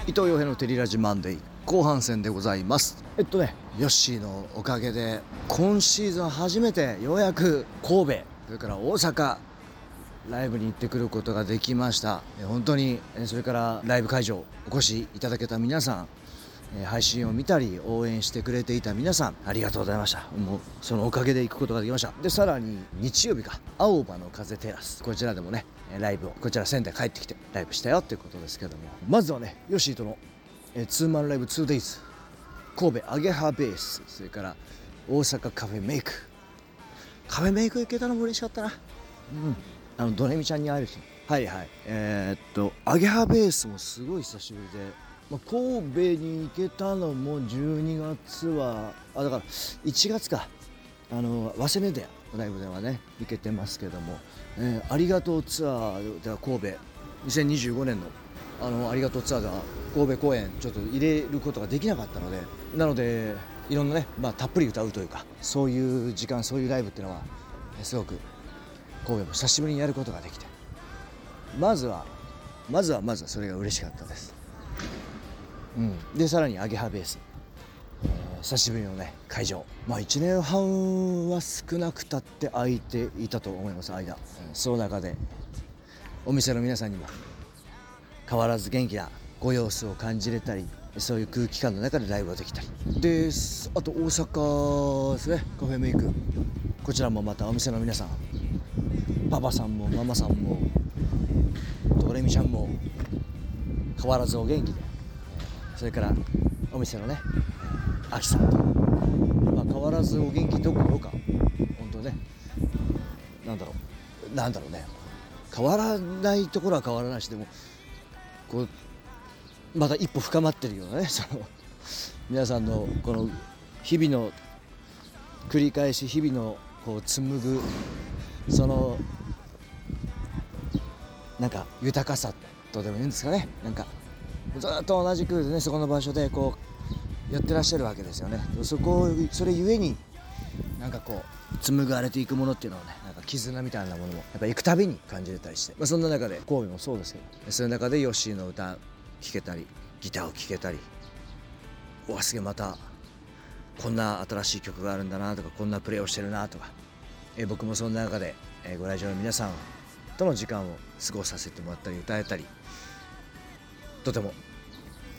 伊藤洋平のテリラジマンデー後半戦でございます。ヨッシーのおかげで今シーズン初めてようやく神戸、それから大阪ライブに行ってくることができました。本当にそれからライブ会場お越しいただけた皆さん、配信を見たり応援してくれていた皆さん、ありがとうございました。もうそのおかげで行くことができました。でさらに日曜日か、青葉の風テラス、こちらでもねライブを、こちら仙台帰ってきてライブしたよっていうことですけども、まずはねヨッシーとのツーマンライブ 2days 神戸アゲハベース、それから大阪カフェメイク行けたのも嬉しかったな。ドレミちゃんに会える人、アゲハベースもすごい久しぶりで、神戸に行けたのも12月はだから1月か、早稲田のライブではね行けてますけども、ありがとうツアーでは神戸2025年のありがとうツアーでは神戸公演ちょっと入れることができなかったので、なのでいろんなね、たっぷり歌うというか、そういう時間、そういうライブっていうのはすごく神戸も久しぶりにやることができて、まずはそれが嬉しかったです。でさらにアゲハベース、久しぶりのね会場、1年半は少なくたって空いていたと思います。その中でお店の皆さんにも変わらず元気なご様子を感じれたり、そういう空気感の中でライブができたりで、あと大阪ですね、カフェメイク、こちらもまたお店の皆さん、パパさんもママさんもドレミちゃんも変わらずお元気で、それからお店のねアキさんと、変わらずお元気どころか本当ね、なんだろうね、変わらないところは変わらないし、でもこうまた一歩深まってるようなね、その皆さんのこの日々の繰り返し、日々のこう紡ぐそのなんか豊かさとでもいいんですかね、なんかずっと同じくねそこの場所でこうやってらっしゃるわけですよね。それゆえになんかこう紡がれていくものっていうのはね、なんか絆みたいなものもやっぱ行くたびに感じれたりして、そんな中で神戸もそうですけど、そういう中でヨッシーの歌聴けたり、ギターを聴けたり、すげえまたこんな新しい曲があるんだなとか、こんなプレーをしてるなとか、僕もその中で、ご来場の皆さんとの時間を過ごさせてもらったり、歌えたり、とても